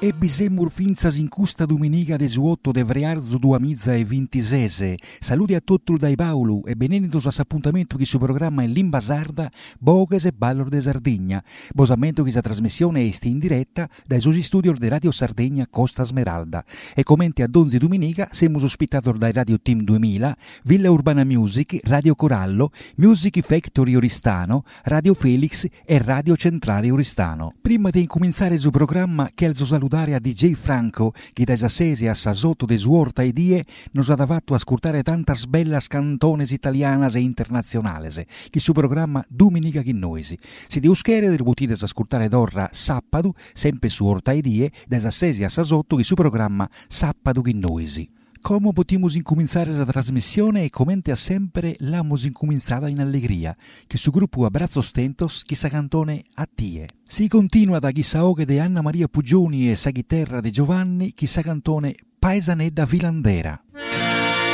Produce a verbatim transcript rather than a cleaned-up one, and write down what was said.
E bisemur finzas in custa domenica desuotto de vrearzo duemilaventisei. Saluti a tutti dai Paolo e benvenuti a appuntamento che su programma in Limba Sarda, Boges e Ballor de Sardegna. Bosamento che sa trasmissione è in diretta dai suoi studios di Radio Sardegna Costa Smeralda. E commenti ad Donzi Domenica siamo ospitati dai Radio Team duemila, Villa Urbana Music, Radio Corallo, Music Factory Oristano, Radio Felix e Radio Centrale Oristano. Prima di incominciare il programma, Kelso salutare a D J Franco, che da Sassesi a Sasotto de Suorta e Die nos ha dato ascoltare tantas bellas cantones italianas e internazionales, che su programma Domenica Chinnoisi. Si deuschere del potete ascoltare d'orra Sappado, sempre su Orta e Die, da Sassesi a Sasotto, che su programma Sappado Chinnoisi. Come potremo incominciare la trasmissione e commente a sempre l'amos incominciata in allegria, che su gruppo Abbraccio Stentos chi sa cantone a tie. Si continua da chi sa oghe de Anna Maria Pugioni e sa chitarra de Giovanni chi sa cantone Paesanedda Vilandera.